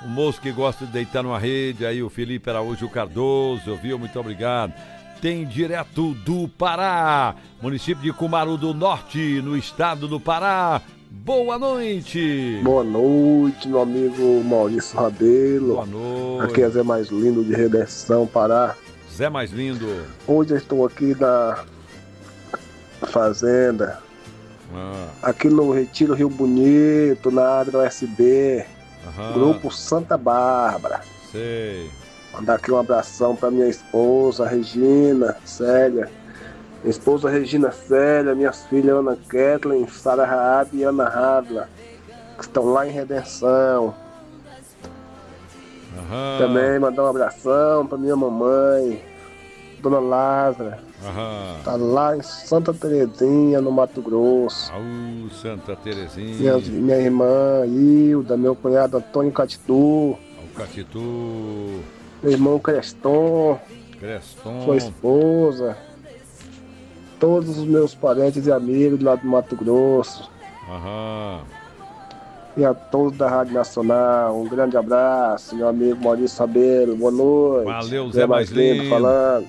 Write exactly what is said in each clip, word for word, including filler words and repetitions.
o moço que gosta de deitar numa rede, aí o Felipe Araújo Cardoso, viu? Muito obrigado. Tem direto do Pará, município de Cumaru do Norte, no estado do Pará. Boa noite. Boa noite, meu amigo Maurício Rabelo. Boa noite. Aqui é Zé Mais Lindo de Redenção, Pará. Zé Mais Lindo. Hoje eu estou aqui na fazenda, ah. aqui no Retiro Rio Bonito, na área do U S B, Aham. Grupo Santa Bárbara. Sei. Mandar aqui um abração para minha esposa, Regina Célia. Minha esposa Regina Célia, minhas filhas Ana Kathleen, Sara Raab e Ana Ravla, que estão lá em Redenção. Aham. Também mandar um abração para minha mamãe, Dona Lázara. Aham. Tá lá em Santa Terezinha, no Mato Grosso. Au, Santa Terezinha. Minha, minha irmã Hilda, meu cunhado Antônio Catitu. O Catitu. Meu irmão Creston. Creston. Sua esposa. Todos os meus parentes e amigos lá do Mato Grosso. Aham. E a todos da Rádio Nacional, um grande abraço, meu amigo Maurício Rabelo, boa noite. Valeu, Zé, Zé Mais Lindo. lindo falando.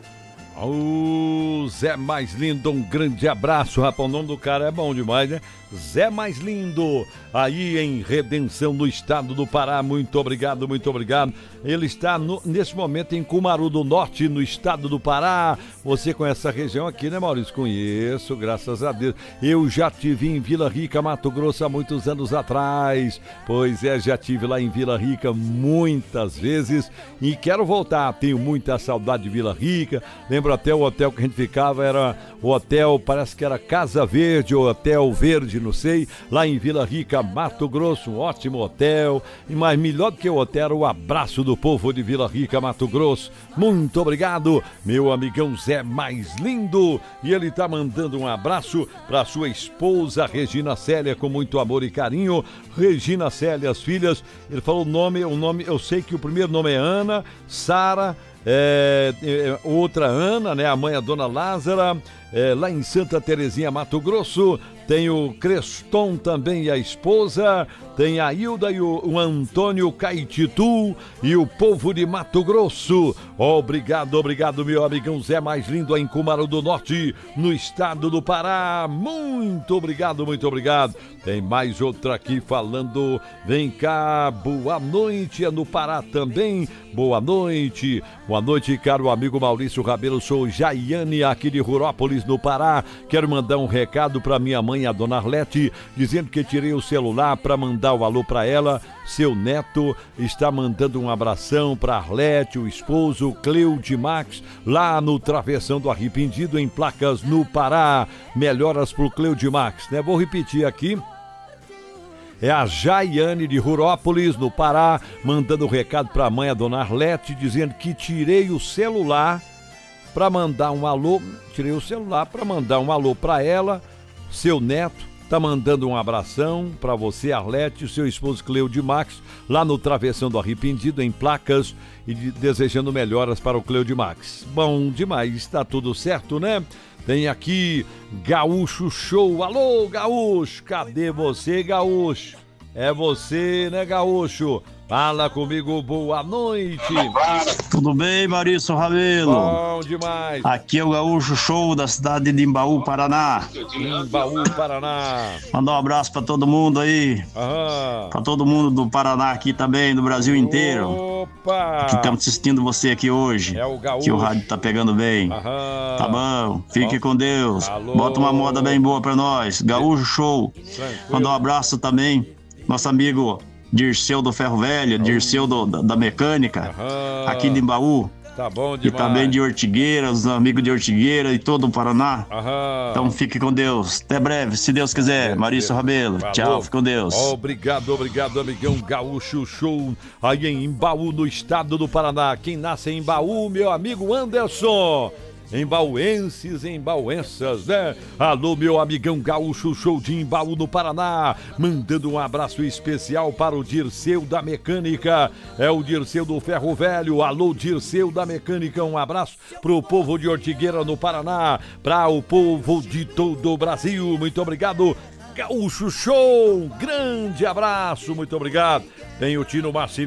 O Zé Mais Lindo, um grande abraço, rapaz, o nome do cara é bom demais, né? Zé Mais Lindo, aí em Redenção, no estado do Pará, muito obrigado, muito obrigado. Ele está no, nesse momento em Cumaru do Norte, no estado do Pará. Você conhece essa região aqui, né, Maurício? Conheço, graças a Deus. Eu já tive em Vila Rica, Mato Grosso, há muitos anos atrás. Pois é, já tive lá em Vila Rica muitas vezes e quero voltar. Tenho muita saudade de Vila Rica. Lembro até o hotel que a gente ficava, era o hotel, parece que era Casa Verde, ou Hotel Verde, não sei, lá em Vila Rica, Mato Grosso, um ótimo hotel, e mais melhor do que o hotel era o abraço do povo de Vila Rica, Mato Grosso. Muito obrigado, meu amigão Zé Mais Lindo, e ele tá mandando um abraço para sua esposa Regina Célia, com muito amor e carinho. Regina Célia, as filhas, ele falou o nome, o nome, eu sei que o primeiro nome é Ana, Sara, É, é, outra Ana, né? A mãe, a Dona Lázara, é, lá em Santa Terezinha, Mato Grosso. Tem o Creston também e a esposa. Tem a Hilda e o, o Antônio Caititu e o povo de Mato Grosso. Obrigado, obrigado, meu amigão Zé Mais Lindo, em Cumaru do Norte, no estado do Pará. Muito obrigado, muito obrigado. Tem mais outra aqui falando. Vem cá, boa noite, é no Pará também. Boa noite. Boa noite, caro amigo Maurício Rabelo. Sou Jaiane, aqui de Rurópolis, no Pará. Quero mandar um recado para minha mãe, a dona Arlete, dizendo que tirei o celular para mandar o alô para ela. Seu neto está mandando um abração para Arlete, o esposo Cleude Max, lá no Travessão do Arrependido, em Placas, no Pará. Melhoras pro Cleude Max, né? Vou repetir aqui. É a Jaiane de Rurópolis, no Pará, mandando um recado para a mãe, a dona Arlete, dizendo que tirei o celular para mandar um alô, tirei o celular para mandar um alô para ela. Seu neto tá mandando um abração para você, Arlete, e seu esposo Cleude Max, lá no Travessão do Arrependido, em Placas, e de, desejando melhoras para o Cleude Max. Bom demais, está tudo certo, né? Tem aqui Gaúcho Show. Alô, Gaúcho, cadê você, Gaúcho? É você, né, Gaúcho? Fala comigo, boa noite. Tudo bem, Maurício Rabelo? Bom demais. Aqui é o Gaúcho Show da cidade de Imbaú, Paraná. Imbaú, Paraná. Mandar um abraço pra todo mundo aí. Aham. Pra todo mundo do Paraná aqui também, do Brasil inteiro. Opa! Que estamos assistindo você aqui hoje. É o Gaúcho. Que o rádio tá pegando bem. Aham. Tá bom, fique bom. Com Deus. Alô. Bota uma moda bem boa pra nós. Gaúcho Show. Tranquilo. Mandar um abraço também, nosso amigo Dirceu do Ferro Velho, Dirceu do, da, da Mecânica, Aham. aqui de Imbaú. Tá bom E demais. também de Ortigueira, os amigos de Ortigueira e todo o Paraná. Aham. Então fique com Deus. Até breve, se Deus quiser. Maurício Rabelo. Falou. Tchau, fique com Deus. Obrigado, obrigado, amigão Gaúcho Show, aí em Imbaú, no estado do Paraná. Quem nasce em Imbaú, meu amigo Anderson. Embauenses, embauenças, né? Alô, meu amigão Gaúcho Show de Imbaú, no Paraná, mandando um abraço especial para o Dirceu da Mecânica, é o Dirceu do Ferro Velho. Alô, Dirceu da Mecânica, um abraço pro povo de Ortigueira, no Paraná, para o povo de todo o Brasil. Muito obrigado, Gaúcho Show, grande abraço, muito obrigado. Tem o Tino Marcinho